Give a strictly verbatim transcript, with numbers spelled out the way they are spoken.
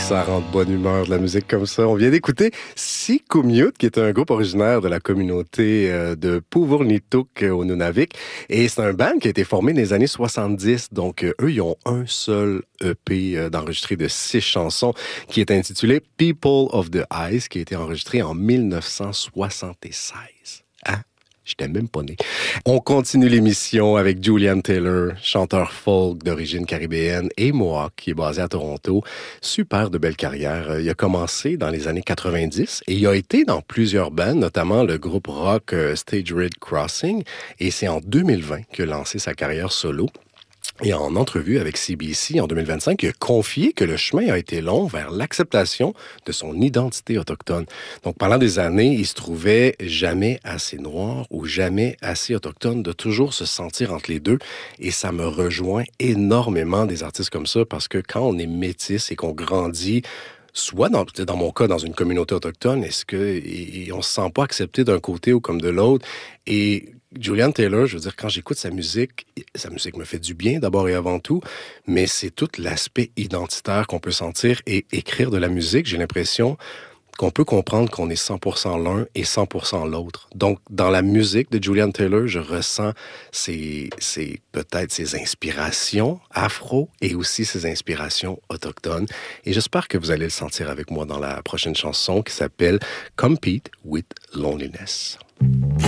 ça rend de bonne humeur de la musique comme ça. On vient d'écouter Sikumyut, qui est un groupe originaire de la communauté de Puvurnituk au Nunavik. Et c'est un band qui a été formé dans les années soixante-dix. Donc, eux, ils ont un seul E P d'enregistré de six chansons qui est intitulé People of the Ice, qui a été enregistré en dix-neuf cent soixante-seize. Hein? J'étais même pas né. On continue l'émission avec Julian Taylor, chanteur folk d'origine caribéenne et Mohawk, qui est basé à Toronto. Super de belle carrière. Il a commencé dans les années quatre-vingt-dix et il a été dans plusieurs bands, notamment le groupe rock Stage Red Crossing. Et c'est en deux mille vingt qu'il a lancé sa carrière solo. Et en entrevue avec C B C en deux mille vingt-cinq, il a confié que le chemin a été long vers l'acceptation de son identité autochtone. Donc, pendant des années, il se trouvait jamais assez noir ou jamais assez autochtone, de toujours se sentir entre les deux. Et ça me rejoint énormément des artistes comme ça, parce que quand on est métis et qu'on grandit, soit dans, dans mon cas, dans une communauté autochtone, est-ce que et, et on se sent pas accepté d'un côté ou comme de l'autre? Et Julian Taylor, je veux dire, quand j'écoute sa musique, sa musique me fait du bien d'abord et avant tout, mais c'est tout l'aspect identitaire qu'on peut sentir et écrire de la musique. J'ai l'impression qu'on peut comprendre qu'on est cent pour cent l'un et cent pour cent l'autre. Donc, dans la musique de Julian Taylor, je ressens ses, ses, peut-être ses inspirations afro et aussi ses inspirations autochtones. Et j'espère que vous allez le sentir avec moi dans la prochaine chanson qui s'appelle Compete with Loneliness.